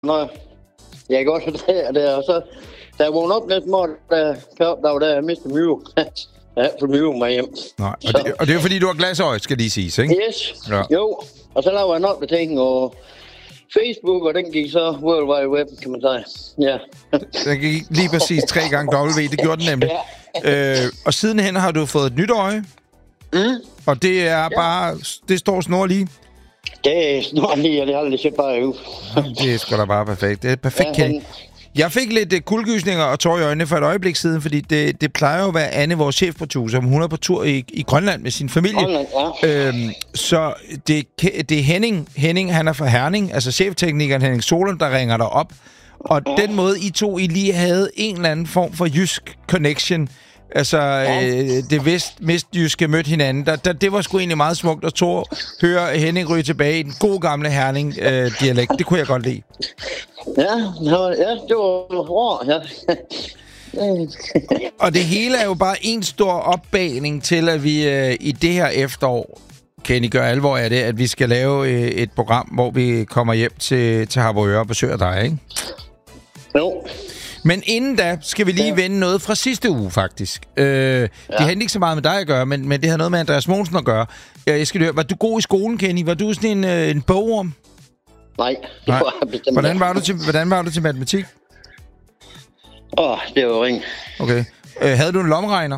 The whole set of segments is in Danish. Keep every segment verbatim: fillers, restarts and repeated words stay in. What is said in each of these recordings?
når jeg går så der, der, og så da jeg vågnede op næste morgen, der, der var der, jeg mistede myve. Jeg har for myve mig hjem. Nej, og, det, og det er fordi, du har glasøje, skal lige siges, ikke? Yes, ja. Jo. Og så lavede jeg en opdatering, og Facebook, og den gik så World Wide Web, kan man sige. Ja. Den gik lige præcis tre gange W, det gjorde den nemlig. Ja. Øh, og sidenhen har du fået et nyt øje. Mm. Og det er ja. bare, det står snor lige. Det er snor lige, og det har aldrig set bare ud. Det er sgu da bare perfekt. Det er perfekt, ja, Kenny. Jeg fik lidt uh, kuldegysninger og tår i øjnene for et øjeblik siden, fordi det, det plejer jo at være Anne, vores chefproducer, om hun er på tur i, i Grønland med sin familie. Grønland, ja. Øhm, så det, det er Henning, Henning, han er fra Herning, altså chefteknikeren Henning Solund, der ringer dig op. Og ja. den måde, I to I lige havde en eller anden form for jysk connection, altså ja. øh, det vest, mistjyske mødte hinanden, der, der, det var sgu egentlig meget smukt at tro, høre Henning ryge tilbage i den gode gamle Herning-dialekt. Øh, det kunne jeg godt lide. Ja, ja, det var hårdt, ja. Og det hele er jo bare en stor opbagning til, at vi øh, i det her efterår, Kenny, gør alvor af det, at vi skal lave øh, et program, hvor vi kommer hjem til, til Harboøre og besøger dig, ikke? Jo. Men inden da skal vi lige ja. vende noget fra sidste uge, faktisk. Øh, ja. Det havde ikke så meget med dig at gøre, men, men det har noget med Andreas Mogensen at gøre. Jeg skal høre, var du god i skolen, Kenny? Var du sådan en, øh, en bogorm? Nej, det Nej. var jeg bestemt. Hvordan var du til, hvordan var du til matematik? Åh, oh, det var ring. Okay. Øh, havde du en lommeregner?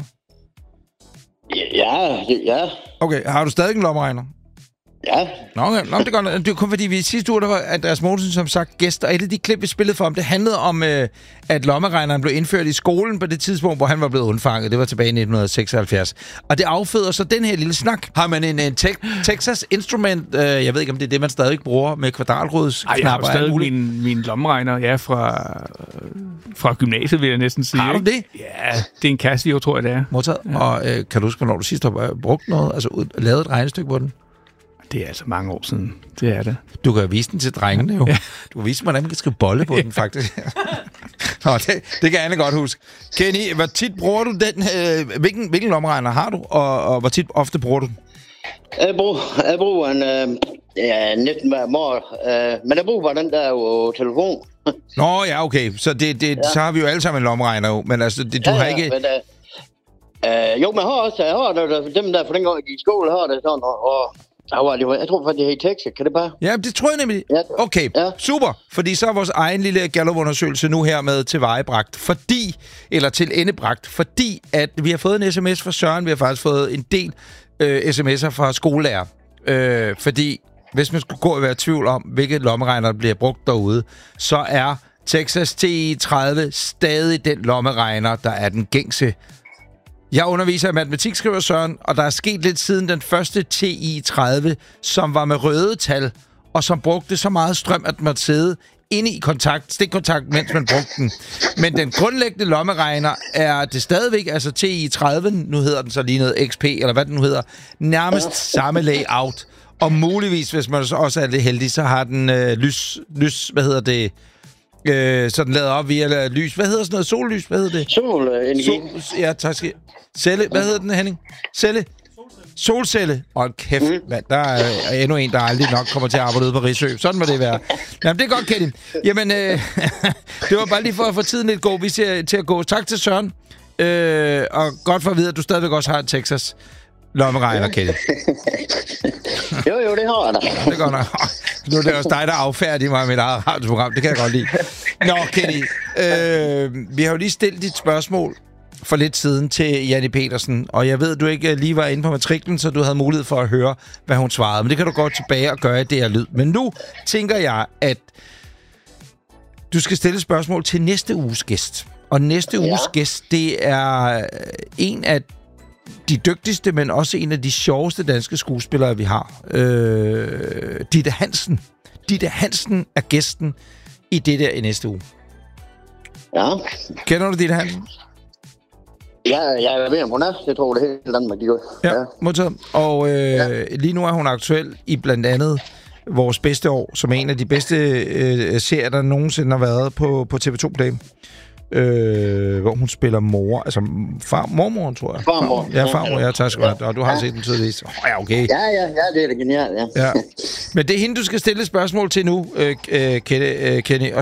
Ja, ja. Okay, har du stadig en lommeregner? Ja. Nå, okay. Nå, det er godt. Det er kun fordi, vi sidste uge, der var Andreas Mogensen, som sagt, gæst, og et af de klip, vi spillede for ham, det handlede om, øh, at lommeregneren blev indført i skolen på det tidspunkt, hvor han var blevet undfanget. Det var tilbage i nitten seksoghalvfjerds. Og det afføder så den her lille snak. Har man en, en te- Texas Instrument, øh, jeg ved ikke, om det er det, man stadig bruger med kvadratrods-knapper? Nej, jeg har stadig min, min lommeregner, ja, fra, fra gymnasiet, vil jeg næsten sige. Har du det? Ja, det er en Casio, tror jeg, det er. Modtaget. Ja. Og øh, kan du huske, hvornår du sidst har brugt noget, altså lavet et regnestykke på den? Det er altså mange år siden. Det er det. Du kan vise den til drengene jo. Ja. Du kan vise, hvordan man kan skrive bolle på den, faktisk. Nå, det, det kan Anne godt huske. Kenny, hvor tit bruger du den? Øh, hvilken, hvilken lommeregner har du, og, og hvor tit ofte bruger du den? Jeg bruger, jeg bruger en øh, ja, nitten hver morgen, øh, men jeg bruger bare den der jo telefon. Nå, ja, okay. Så, det, det, ja. så har vi jo alle sammen en lommeregner jo, men altså, det, du ja, har ikke... Men, øh, øh, jo, men jeg har også, jeg har der, dem der, for den gang jeg gik i skole, har det sådan, og... og jeg tror faktisk, det er i Texas. Kan det bare? Ja, det tror jeg nemlig. Ja. Okay, ja. Super. Fordi så er vores egen lille Gallup-undersøgelse nu her med til vejebragt. Fordi, eller til endebragt, fordi at vi har fået en sms fra Søren. Vi har faktisk fået en del øh, sms'er fra skolelærer. Øh, fordi, hvis man skulle gå og være i tvivl om, hvilket lommeregner der bliver brugt derude, så er Texas T I tredive stadig den lommeregner, der er den gængse. Jeg underviser i matematik, skriver Søren, og der er sket lidt siden den første T I tredive, som var med røde tal, og som brugte så meget strøm, at man sidde inde i kontakt, stikkontakt, mens man brugte den. Men den grundlæggende lommeregner er det stadigvæk, altså T I tredive, nu hedder den så lige noget X P, eller hvad den nu hedder, nærmest samme layout. Og muligvis, hvis man også er lidt heldig, så har den øh, lys, lys, hvad hedder det, øh, så den lader op via lys. Hvad hedder sådan noget? Sollys? Hvad hedder det? Solenergi. Sol, ja, tak skal Celle, hvad hedder den, Henning? Celle? Solcelle. Og kæft, mm. mand, der er endnu en, der aldrig nok kommer til at arbejde ude på Rigsø. Sådan må det være. Jamen, det er godt, Kenny. Jamen, øh, det var bare lige for at få tiden lidt god. Vi ser til at gå. Tak til Søren. Øh, og godt for at vide, at du stadigvæk også har en Texas lommeregner, Kenny. jo, jo, det har jeg da. Det går nok. Nu er det også dig, der affærdiger mig med mit eget radioprogram. Det kan jeg godt lide. Nå, Kenny. Øh, vi har jo lige stillet dit spørgsmål for lidt siden til Janne Petersen, og jeg ved, at du ikke lige var inde på matriklen, så du havde mulighed for at høre, hvad hun svarede. Men det kan du gå tilbage og gøre i det her lyd. Men nu tænker jeg, at du skal stille spørgsmål til næste uges gæst. Og næste ja. uges gæst, det er en af de dygtigste, men også en af de sjoveste danske skuespillere, vi har. Øh, Ditte Hansen. Ditte Hansen er gæsten i det der i næste uge. Ja. Kender du Ditte Hansen? Ja, jeg er ved, om hun er. Jeg tror, det er helt andet, de gør. Ja, ja. Modtaget. Og øh, ja. lige nu er hun aktuel i blandt andet Vores Bedste År, som er en af de bedste øh, serier, der nogensinde har været på, på T V to Play. øh, hvor hun spiller mor. Altså far, mormoren, tror jeg. Farmor. Ja, farmor. Ja, tak skal du have. Og du har Ja. set den tydeligvis. Åh, oh, ja, okay. Ja, ja, ja, det er da genialt, ja. Ja. Men det er hende, du skal stille et spørgsmål til nu, øh, øh, Kenny, øh, Kenny.